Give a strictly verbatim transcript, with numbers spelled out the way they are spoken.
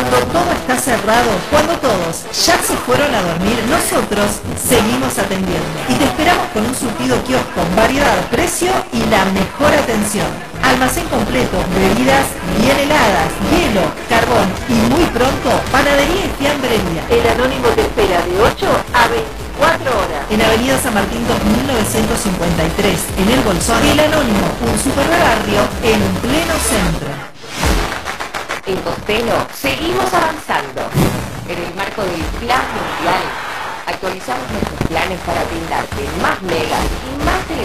Cuando todo está cerrado, cuando todos ya se fueron a dormir, nosotros seguimos atendiendo. Y te esperamos con un surtido kiosco, variedad, precio y la mejor atención. Almacén completo, bebidas bien heladas, hielo, carbón y muy pronto, panadería y fiambrería. El Anónimo te espera de ocho a veinticuatro horas. En Avenida San Martín dos mil novecientos cincuenta y tres, en El Bolsón. El Anónimo, un superbarrio en pleno centro. En Costello seguimos avanzando. En el marco del Plan Mundial, actualizamos nuestros planes para brindarte más megas y más televisores.